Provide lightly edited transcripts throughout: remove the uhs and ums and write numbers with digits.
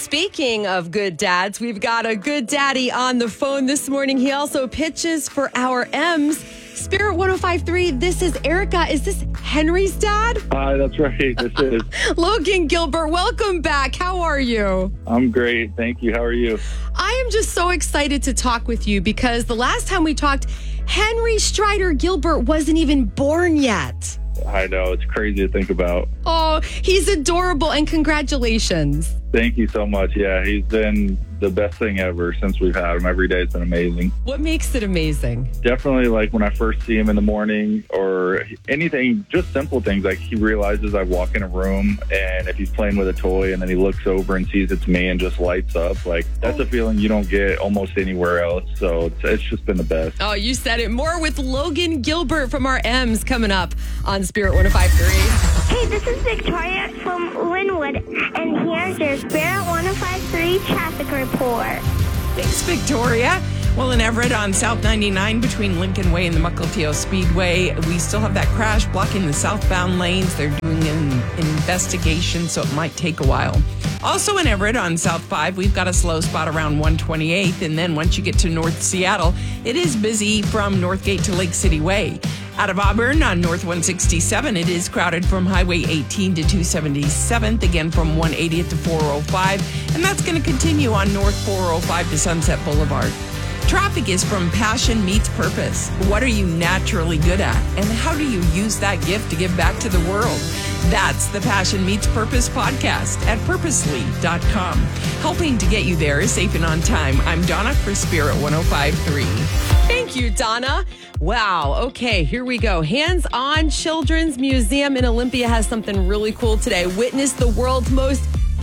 Speaking of good dads, we've got a good daddy on the phone this morning. He also pitches for our M's. Spirit 105.3, this is Erica. Is this Henry's dad? Hi, that's right. This is. Logan Gilbert, welcome back. How are you? I'm great. Thank you. How are you? I am just so excited to talk with you because the last time we talked, Henry Strider Gilbert wasn't even born yet. I know. It's crazy to think about. Oh, he's adorable, and congratulations. Thank you so much. Yeah, he's been the best thing ever since we've had him. Every day it's been amazing. What makes it amazing? Definitely like when I first see him in the morning or anything, just simple things like he realizes I walk in a room and if he's playing with a toy and then he looks over and sees it's me and just lights up. Like that's a feeling you don't get almost anywhere else. So it's just been the best. Oh, you said it. More with Logan Gilbert from our M's coming up on Spirit 105.3. Hey, this is Victoria from Linwood, and here's your Spirit 105.3 traffic report. Thanks, Victoria. Well, in Everett on South 99 between Lincoln Way and the Mukilteo Speedway, we still have that crash blocking the southbound lanes. They're doing an investigation, so it might take a while. Also in Everett on South 5, we've got a slow spot around 128th, and then once you get to North Seattle, it is busy from Northgate to Lake City Way. Out of Auburn on North 167, it is crowded from Highway 18 to 277th, again from 180th to 405, and that's going to continue on North 405 to Sunset Boulevard. Traffic is from Passion Meets Purpose. What are you naturally good at, and how do you use that gift to give back to the world? That's the Passion Meets Purpose podcast at purposely.com. Helping to get you there safe and on time. I'm Donna for Spirit 105.3. Thank you, Donna. Wow. Okay, here we go. Hands On Children's Museum in Olympia has something really cool today. Witness the world's most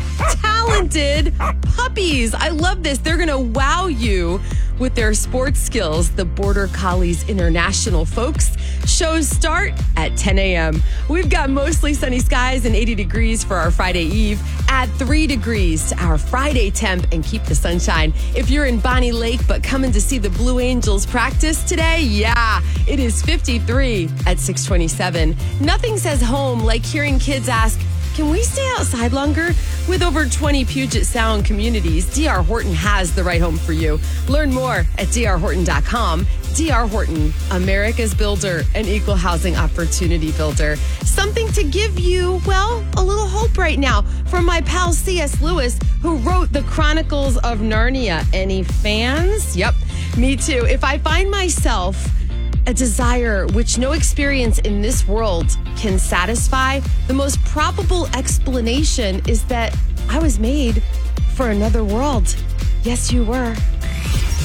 talented puppies. I love this. They're going to wow you with their sports skills. The Border Collies International folks. Shows start at 10 a.m. We've got mostly sunny skies and 80 degrees for our Friday Eve. Add 3 degrees to our Friday temp and keep the sunshine. If you're in Bonnie Lake but coming to see the Blue Angels practice today, yeah, it is 53 at 627. Nothing says home like hearing kids ask, can we stay outside longer? With over 20 Puget Sound communities, D.R. Horton has the right home for you. Learn more at drhorton.com. D.R. Horton, America's builder and equal housing opportunity builder. Something to give you, well, a little hope right now from my pal C.S. Lewis, who wrote the Chronicles of Narnia. Any fans? Yep, me too. If I find myself a desire which no experience in this world can satisfy, the most probable explanation is that I was made for another world. Yes, you were.